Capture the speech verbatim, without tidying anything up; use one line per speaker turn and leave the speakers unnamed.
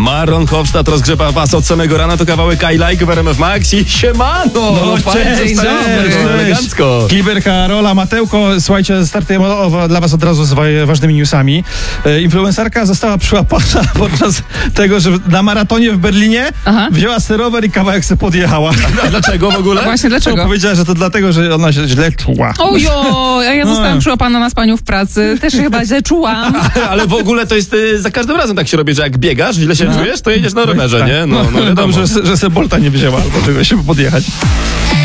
Maron Hofstadt rozgrzewa was od samego rana, to kawałek I Like w R M F Max i siemano!
No,
fajnie,
cześć,
cześć,
cześć,
no, elegancko.
Kliberka, Rola, Matełko, słuchajcie, startujemy o, dla was od razu z wa- ważnymi newsami. E, influencerka została przyłapana podczas tego, że na maratonie w Berlinie
Aha.
wzięła sterower i kawałek se podjechała.
A dlaczego w ogóle?
Właśnie
To
dlaczego?
powiedziała, że to dlatego, że ona się źle czuła.
Ojo, a ja zostałam
No.
przyłapana na spaniu w pracy. Też się chyba źle czułam.
Ale w ogóle to jest y, za każdym razem tak się robi, że jak biegasz, źle się czujesz, to jedziesz na rowerze,
Tak.
nie? No, no wiadomo.
Dobrze, że, że se Bolta nie wzięła albo czegoś, żeby podjechać.